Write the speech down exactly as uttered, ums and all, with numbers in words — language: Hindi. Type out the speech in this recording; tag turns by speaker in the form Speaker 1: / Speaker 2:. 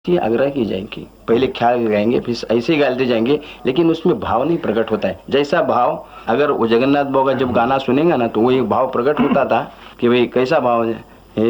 Speaker 1: ये आग्रह की जाएंगी, पहले ख्याल गाएंगे फिर ऐसे गाते जाएंगे, लेकिन उसमें भाव नहीं प्रकट होता है। जैसा भाव अगर वो जगन्नाथ बाबू का जब गाना सुनेगा ना तो वो एक भाव प्रकट होता था कि भाई कैसा भाव है।